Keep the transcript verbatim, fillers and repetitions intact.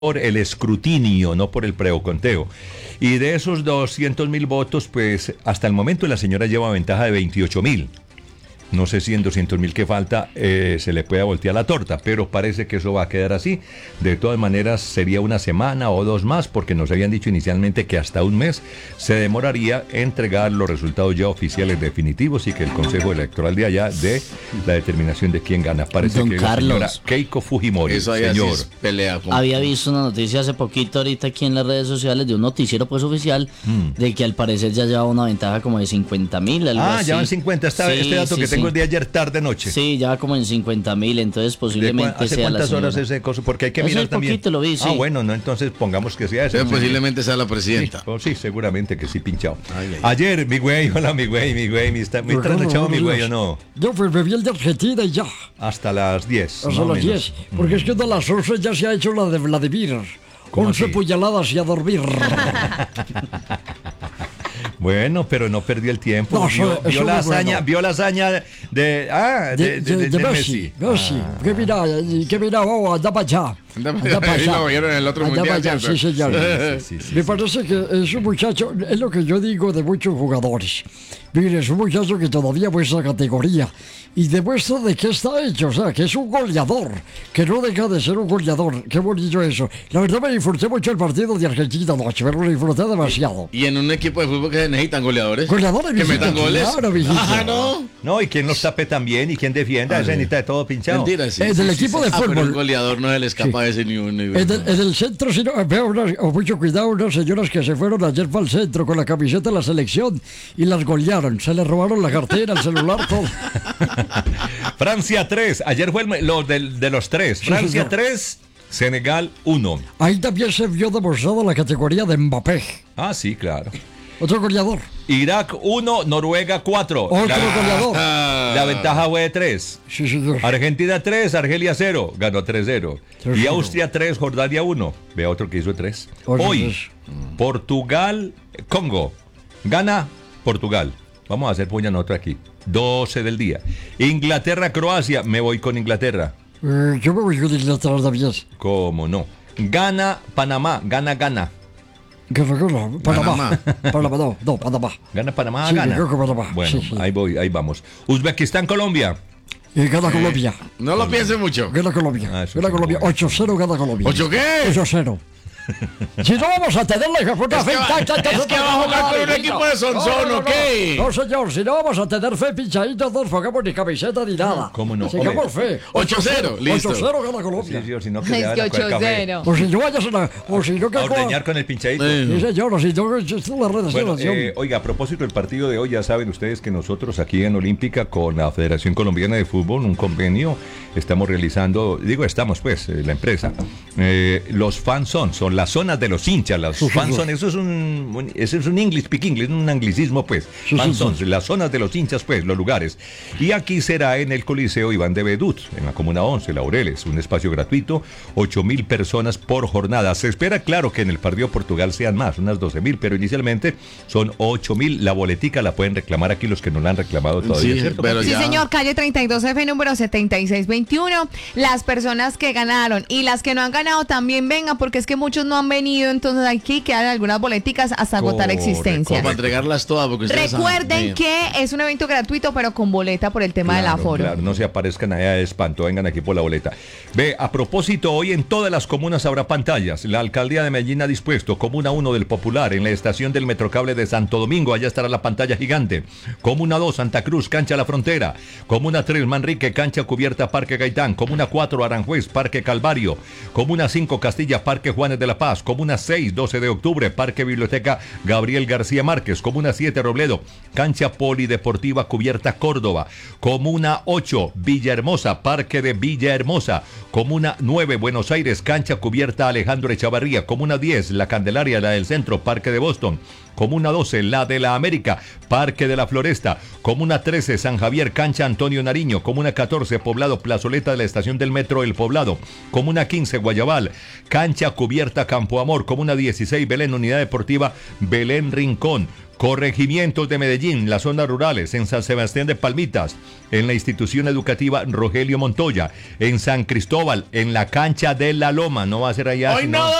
por el escrutinio, no por el preconteo. Y de esos doscientos mil votos, pues hasta el momento la señora lleva ventaja de veintiocho mil. No sé si en doscientos mil que falta eh, se le pueda voltear la torta, pero parece que eso va a quedar así. De todas maneras, sería una semana o dos más, porque nos habían dicho inicialmente que hasta un mes se demoraría entregar los resultados ya oficiales definitivos y que el Consejo Electoral de allá dé la determinación de quién gana. Parece Don que Carlos. la señora Keiko Fujimori, Eso ahí señor. así es pelea con... Había visto una noticia hace poquito ahorita aquí en las redes sociales de un noticiero pues oficial Mm. de que al parecer ya lleva una ventaja como de cincuenta mil. Ah, ya van cincuenta. Esta, Sí, este dato sí, que tengo sí. es de ayer tarde noche. Sí, ya como en cincuenta mil, entonces ¿De posiblemente cua- ¿Hace sea la cuántas horas señora. ese coso? Porque hay que Hace mirar también. poquito lo vi, sí. Ah, bueno, no, entonces pongamos que sea ese. Entonces, posiblemente sea la Sí, presidenta. oh, sí, seguramente que sí, pinchado. Ay, ay, ay. Ayer, mi güey, hola, mi güey, mi güey, mi está, muy trasnochado, mi güey, ¿o no? Yo pues bebí el de Argentina y ya, Hasta las diez. hasta más o las menos. diez. Porque es que de las once ya se ha hecho la de Vladimir. ¿Cómo once así? puñaladas y a dormir. Bueno, pero no perdió el tiempo. No, vio, eso- vio eso la es muy hazaña, bueno. vio la hazaña de, ah, de, De, de- de- de de Messi. Messi. Ah. Que mira, que mira, oh, anda para allá. Anda pa' Anda allá. pa' Y allá. lo vieron en el otro Anda mundial, pa' allá, ¿cierto? sí, señor. Sí, sí, sí, Me sí. parece que es un muchacho, es lo que yo digo de muchos jugadores. Mire, es un muchacho que todavía muestra categoría y demuestra de qué está hecho, o sea, que es un goleador, que no deja de ser un goleador. Qué bonito eso. La verdad me disfruté mucho el partido de Argentina anoche, pero lo disfruté demasiado. Y en un equipo de fútbol que se necesitan goleadores. Goleadores, Que mijito, metan goles. claro, mijito. Ah, no. No, y quien los tape también, y quien defienda, esa necesita de todo pinchado. Mentira, sí. Eh, sí, del sí, equipo sí. de Ah, pero fútbol. el goleador no se le escapa a ese ni uno. ni En uno. el, en el centro, si no, veo unas, o mucho cuidado, unas señoras que se fueron ayer para el centro con la camiseta de la selección y las golearon. Se les robaron la cartera, el celular, todo. Francia tres, ayer fue el, lo del- de los tres. Sí, Francia señor. tres, Senegal uno. Ahí también se vio demostrada la categoría de Mbappé. Ah, sí, claro. Otro goleador. Irak uno, Noruega cuatro. Otro La, goleador. la ventaja fue de tres. Sí, señor. Argentina tres, Argelia cero, ganó tres cero. tres Y cero. Austria tres, Jordania uno. Vea otro que hizo tres. Otro Hoy, tres. Portugal, Congo. Gana Portugal. Vamos a hacer puña nota aquí. doce del día. Inglaterra, Croacia. Me voy con Inglaterra. Eh, yo me voy con Inglaterra también. ¿Cómo no? Gana Panamá. Gana, gana. Que recuerda, Panamá. Panamá, no, no, Panamá. Gana Panamá, Sí, gana. yo creo que Panamá. Bueno, Sí, sí. ahí voy, ahí vamos. Uzbekistán, Colombia. Y gana Colombia. No lo piense mucho. Gana Colombia. Ah, eso Gana sí, Colombia. bueno. ocho cero gana Colombia. ¿Ocho qué? ocho cero. Si no vamos a tener la puta Es que fe. va- ta, ta, ta, es que va a jugar con un equipo de Sonsón, no, ¿o qué? No, señor, si no vamos a tener fe pinchaditos, no nos pongamos ni camiseta ni nada. ¿Cómo no? Tengamos fe. ocho cero, listo. ocho cero gana Sí, Colombia. sí, o si no, que le Es dan que a coger ocho café. cero. O si no vayas a la. O si no que. A ordeñar con el pinchadito. Eh. Sí, señor, o si no, esto es la red de Bueno, selección. eh, oiga, a propósito del partido de hoy, ya saben ustedes que nosotros aquí en Olímpica con la Federación Colombiana de Fútbol, un convenio, estamos realizando, digo estamos pues, eh, la empresa, eh, los fan zones, son las zonas de los hinchas, las Sí, sí, fan sí. zones, eso es un, un- eso es un English speak English, un anglicismo pues, Sí, fan sí, zones, sí. las zonas de los hinchas pues, los lugares. Y aquí será en el Coliseo Iván de Bedut, en la Comuna once, Laureles, un espacio gratuito, ocho mil personas por jornada. Se espera, claro, que en el partido Portugal sean más, unas doce mil, pero inicialmente son ocho mil. La boletica la pueden reclamar aquí los que no la han reclamado todavía, Sí, ¿cierto? pero Sí, ya. señor, calle treinta y dos F, número setenta y seis veintiuno. Las personas que ganaron y las que no han ganado también vengan, porque es que muchos no han venido, entonces aquí quedan algunas boleticas hasta agotar Correcto. existencia. Como para entregarlas todas, porque ustedes Recuerden saben. que es un evento gratuito, pero con boleta por el tema del Claro, aforo. claro, no se aparezcan allá de espanto, vengan aquí por la boleta. Ve, a propósito, hoy en todas las comunas habrá pantallas. La alcaldía de Medellín ha dispuesto, Comuna uno del Popular, en la estación del Metrocable de Santo Domingo, allá estará la pantalla gigante. Comuna dos, Santa Cruz, Cancha La Frontera. Comuna tres, Manrique, Cancha Cubierta, Parque Gaitán. Comuna cuatro, Aranjuez, Parque Calvario. Comuna cinco, Castilla, Parque Juanes de la Paz. Comuna seis, doce de octubre, Parque Biblioteca Gabriel García Márquez. Comuna siete, Robledo, Cancha Polideportiva Cubierta Córdoba. Comuna ocho, Villahermosa, Parque de Villahermosa. Comuna nueve, Buenos Aires, Cancha Cubierta Alejandro Echavarría. Comuna diez, La Candelaria, la del Centro, Parque de Boston. Comuna doce, la de la América, Parque de la Floresta. Comuna trece, San Javier, Cancha Antonio Nariño. Comuna catorce, Poblado, Plazoleta de la estación del metro El Poblado. Comuna quince, Guayabal, Cancha Cubierta Campo Amor. Comuna dieciséis, Belén, Unidad Deportiva Belén Rincón. Corregimientos de Medellín, las zonas rurales, en San Sebastián de Palmitas, en la institución educativa Rogelio Montoya, en San Cristóbal, en la cancha de La Loma, no va a ser allá. Hoy sino- no